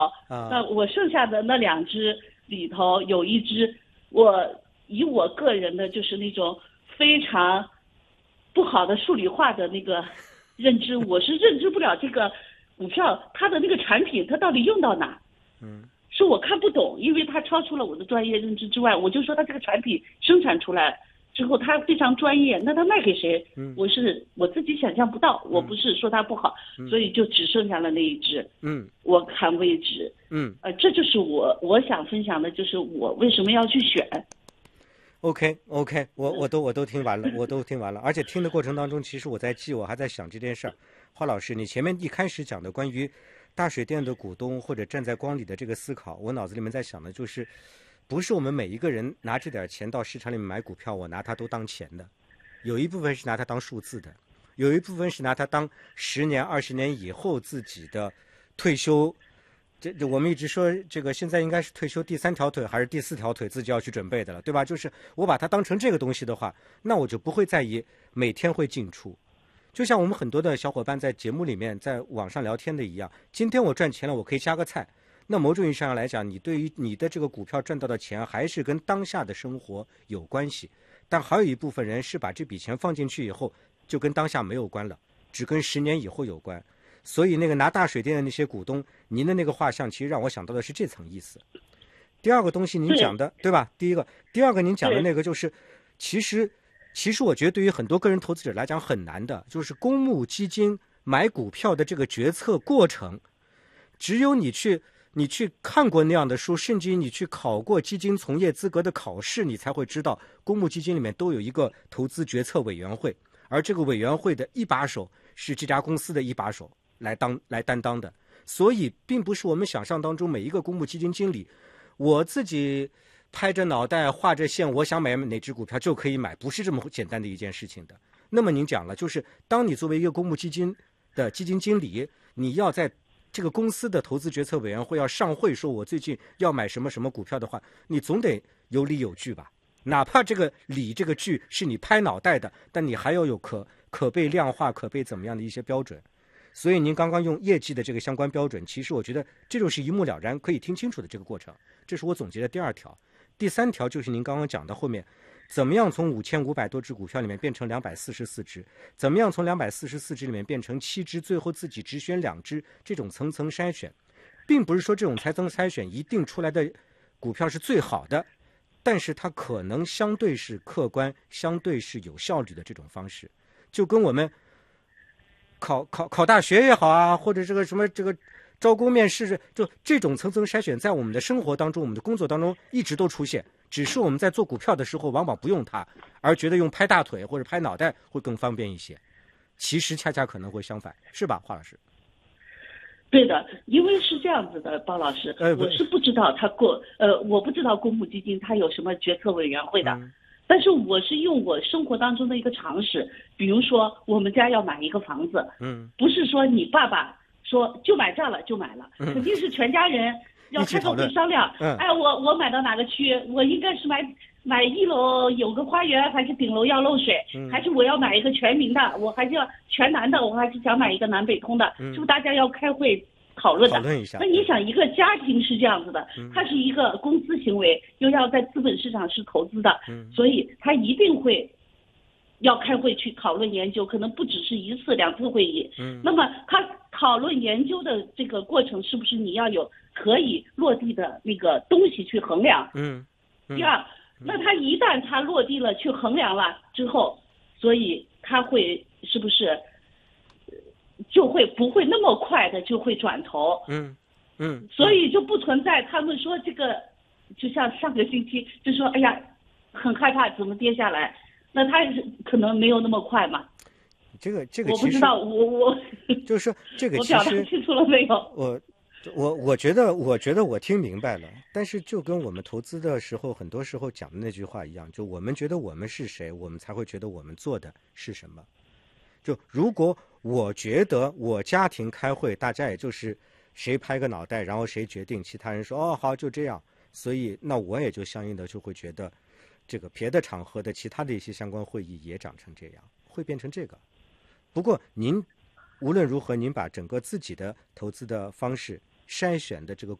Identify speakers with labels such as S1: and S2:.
S1: 那我剩下的那2只里头有一只，以我个人的就是那种非常不好的数理化的那个认知，我是认知不了这个股票它的那个产品它到底用到哪。是我看不懂，因为它超出了我的专业认知之外，我就说它这个产品生产出来之后它非常专业，那它卖给谁？我自己想象不到，我不是说它不好，所以就只剩下了那一只。我看为止。这就是我想分享的，就是我为什么要去选。
S2: OK， 我都听完了，我都听完了，而且听的过程当中，其实我在记，我还在想这件事儿。华老师，你前面一开始讲的关于大水电的股东或者站在光里的这个思考，我脑子里面在想的就是，不是我们每一个人拿这点钱到市场里面买股票，我拿它都当钱的，有一部分是拿它当数字的，有一部分是拿它当10年、20年以后自己的退休。这我们一直说这个现在应该是退休第3条腿还是第4条腿自己要去准备的了，对吧？就是我把它当成这个东西的话，那我就不会在意每天会进出。就像我们很多的小伙伴在节目里面在网上聊天的一样，今天我赚钱了，我可以加个菜。那某种意义上来讲，你对于你的这个股票赚到的钱还是跟当下的生活有关系，但还有一部分人是把这笔钱放进去以后就跟当下没有关了，只跟10年以后有关。所以那个拿大水电的那些股东，您的那个画像其实让我想到的是这层意思。第二个东西您讲的 对吧？第二个您讲的那个就是，其实我觉得对于很多个人投资者来讲很难的，就是公募基金买股票的这个决策过程，只有你去看过那样的书，甚至于你去考过基金从业资格的考试，你才会知道公募基金里面都有一个投资决策委员会，而这个委员会的一把手是这家公司的一把手来担当的。所以并不是我们想象当中每一个公募基金经理我自己拍着脑袋画着线，我想买哪只股票就可以买，不是这么简单的一件事情的。那么您讲了，就是当你作为一个公募基金的基金经理，你要在这个公司的投资决策委员会要上会说我最近要买什么什么股票的话，你总得有理有据吧，哪怕这个理这个据是你拍脑袋的，但你还要有可被量化可被怎么样的一些标准。所以您刚刚用业绩的这个相关标准，其实我觉得这就是一目了然可以听清楚的这个过程。这是我总结的第2条。第3条就是您刚刚讲的后面怎么样从5500多只股票里面变成244只，怎么样从244只里面变成7只，最后自己只选2只，这种层层筛选，并不是说这种层层筛选一定出来的股票是最好的，但是它可能相对是客观，相对是有效率的这种方式。就跟我们考大学也好啊，或者这个什么这个招工面试，就这种层层筛选在我们的生活当中，我们的工作当中一直都出现，只是我们在做股票的时候往往不用它，而觉得用拍大腿或者拍脑袋会更方便一些，其实恰恰可能会相反，是吧，华老师？
S1: 对的，因为是这样子的，包老师，我是不知道我不知道公募基金它有什么决策委员会的。但是我是用我生活当中的一个常识，比如说我们家要买一个房子，不是说你爸爸说就买这了就买了，肯定是全家人要开个会商量。哎，我买到哪个区，我应该是买1楼有个花园，还是顶楼要漏水，还是我要买一个全民的，我还是要全南的，我还是想买一个南北通的，是不是大家要开会讨论
S2: 一下？
S1: 那你想一个家庭是这样子的，它是一个公司行为，又要在资本市场是投资的，所以它一定会要开会去讨论研究，可能不只是1次2次会议。那么它讨论研究的这个过程，是不是你要有可以落地的那个东西去衡量？第二，那它一旦它落地了去衡量了之后，所以它会是不是就会不会那么快的就会转头？所以就不存在他们说这个，就像上个星期就说哎呀很害怕怎么跌下来，那他可能没有那么快嘛。
S2: 这个
S1: 我不知道，我
S2: 就是这个
S1: 我表达清楚了没有？
S2: 我觉得我听明白了，但是就跟我们投资的时候很多时候讲的那句话一样，就我们觉得我们是谁，我们才会觉得我们做的是什么。就如果我觉得我家庭开会，大家也就是谁拍个脑袋，然后谁决定，其他人说哦好就这样，所以那我也就相应的就会觉得这个别的场合的其他的一些相关会议也长成这样，会变成这个。不过您无论如何，您把整个自己的投资的方式筛选的这个